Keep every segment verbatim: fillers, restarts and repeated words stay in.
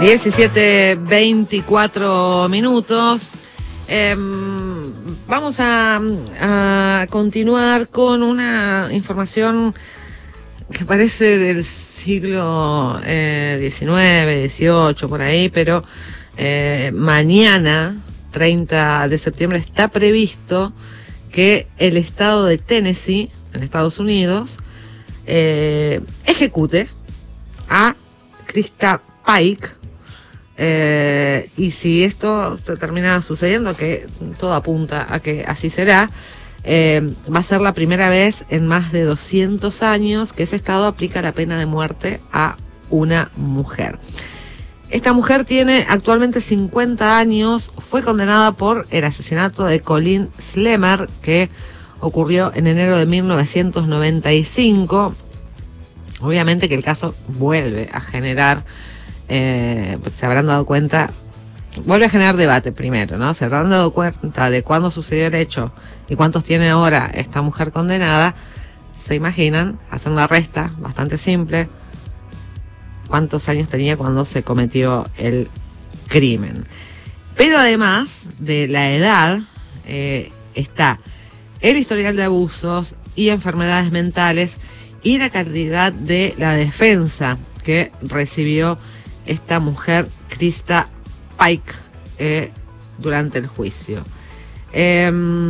diecisiete veinticuatro minutos. Eh, vamos a, a continuar con una información que parece del siglo eh, diecinueve, dieciocho, por ahí, pero eh, mañana, treinta de septiembre, está previsto que el estado de Tennessee, en Estados Unidos, eh, ejecute a Krista Pike. Eh, y si esto se termina sucediendo, que todo apunta a que así será, eh, va a ser la primera vez en más de doscientos años que ese estado aplica la pena de muerte a una mujer. Esta mujer tiene actualmente cincuenta años, fue condenada por el asesinato de Colleen Slemer, que ocurrió en enero de mil novecientos noventa y cinco. Obviamente que el caso vuelve a generar, eh, pues se habrán dado cuenta, vuelve a generar debate primero, ¿no? Se habrán dado cuenta de cuándo sucedió el hecho y cuántos tiene ahora esta mujer condenada. Se imaginan, hacen la resta bastante simple, cuántos años tenía cuando se cometió el crimen. Pero además de la edad, eh, está el historial de abusos y enfermedades mentales y la calidad de la defensa que recibió esta mujer, Krista Pike, eh, durante el juicio. Eh,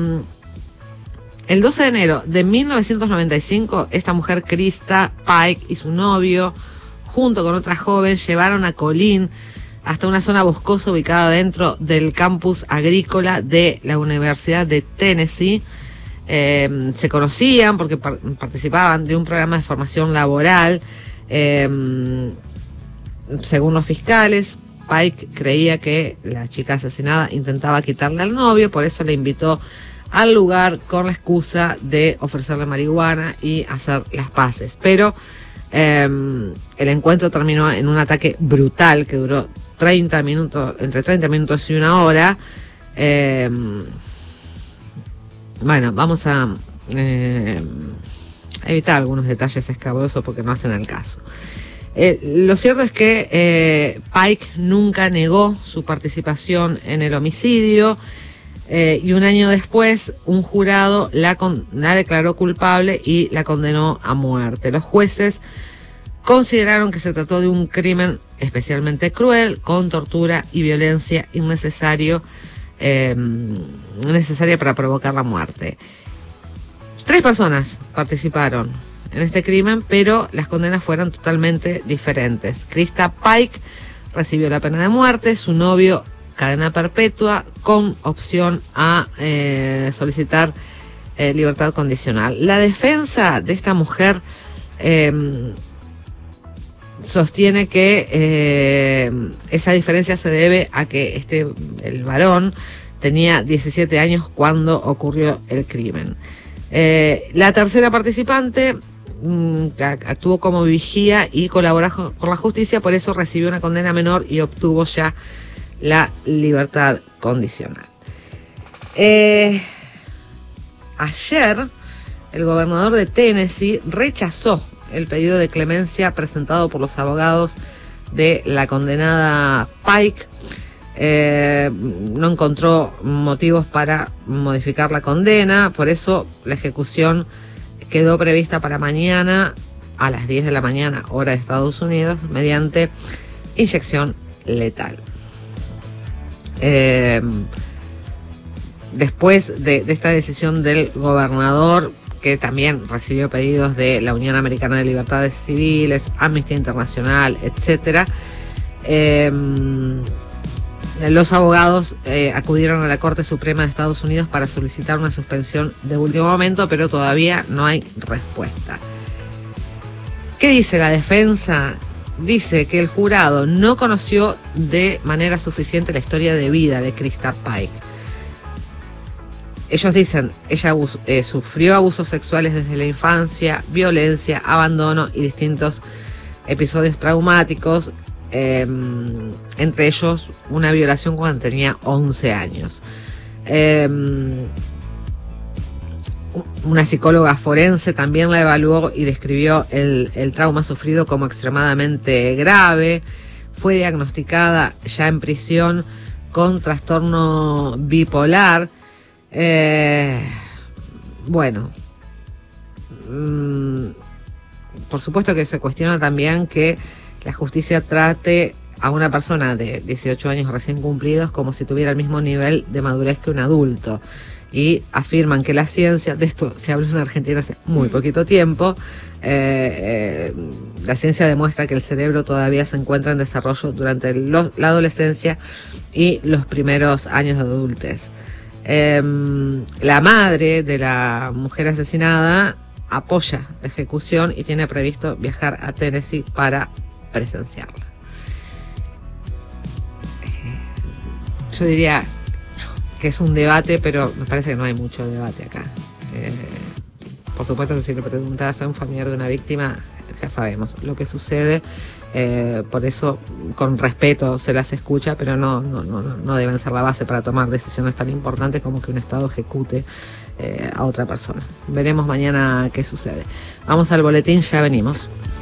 el doce de enero de mil novecientos noventa y cinco, esta mujer, Krista Pike, y su novio, junto con otra joven, llevaron a Colleen hasta una zona boscosa ubicada dentro del campus agrícola de la Universidad de Tennessee. Eh, se conocían porque par- participaban de un programa de formación laboral. Eh, según los fiscales, Pike creía que la chica asesinada intentaba quitarle al novio, por eso le invitó al lugar con la excusa de ofrecerle marihuana y hacer las paces. Pero eh, el encuentro terminó en un ataque brutal que duró treinta minutos, entre treinta minutos y una hora. Eh, Bueno, vamos a eh, evitar algunos detalles escabrosos porque no hacen el caso. Eh, lo cierto es que eh, Pike nunca negó su participación en el homicidio, eh, y un año después un jurado la, con, la declaró culpable y la condenó a muerte. Los jueces consideraron que se trató de un crimen especialmente cruel, con tortura y violencia innecesario, Eh, necesaria para provocar la muerte. Tres personas participaron en este crimen, pero las condenas fueron totalmente diferentes. Krista Pike recibió la pena de muerte, su novio cadena perpetua con opción a eh, solicitar eh, libertad condicional. La defensa de esta mujer eh, sostiene que eh, esa diferencia se debe a que este el varón tenía diecisiete años cuando ocurrió el crimen. Eh, la tercera participante mmm, actuó como vigía y colaboró con la justicia, por eso recibió una condena menor y obtuvo ya la libertad condicional. Eh, ayer el gobernador de Tennessee rechazó el pedido de clemencia presentado por los abogados de la condenada Pike. Eh, no encontró motivos para modificar la condena, por eso la ejecución quedó prevista para mañana a las diez de la mañana, hora de Estados Unidos, mediante inyección letal. Eh, después de, de esta decisión del gobernador, que también recibió pedidos de la Unión Americana de Libertades Civiles, Amnistía Internacional, etcétera, eh, los abogados eh, acudieron a la Corte Suprema de Estados Unidos para solicitar una suspensión de último momento, pero todavía no hay respuesta. ¿Qué dice la defensa? Dice que el jurado no conoció de manera suficiente la historia de vida de Krista Pike. Ellos dicen, ella abus- eh, sufrió abusos sexuales desde la infancia, violencia, abandono y distintos episodios traumáticos, eh, entre ellos una violación cuando tenía once años. Eh, una psicóloga forense también la evaluó y describió el, el trauma sufrido como extremadamente grave. fue diagnosticada ya en prisión con trastorno bipolar. Eh, bueno, mmm, por supuesto que se cuestiona también que la justicia trate a una persona de dieciocho años recién cumplidos como si tuviera el mismo nivel de madurez que un adulto. Y afirman que la ciencia, de esto se habla en Argentina hace muy poquito tiempo, eh, eh, la ciencia demuestra que el cerebro todavía se encuentra en desarrollo durante lo, la adolescencia y los primeros años de adultez. Eh, la madre de la mujer asesinada apoya la ejecución y tiene previsto viajar a Tennessee para presenciarla. Eh, yo diría que es un debate, pero me parece que no hay mucho debate acá. Eh, por supuesto que si le preguntas a un familiar de una víctima, ya sabemos lo que sucede, eh, por eso con respeto se las escucha, pero no, no, no, no deben ser la base para tomar decisiones tan importantes como que un Estado ejecute eh, a otra persona. Veremos mañana qué sucede. Vamos al boletín, ya venimos.